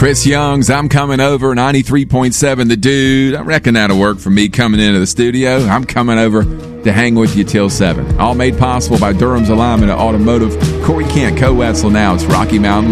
Chris Young's I'm Coming Over, 93.7 The Dude. I reckon that'll work for me coming into the studio. I'm coming over to hang with you till 7. All made possible by Durham's Alignment of Automotive. Corey Kent, Co-Wetzel now. It's Rocky Mountain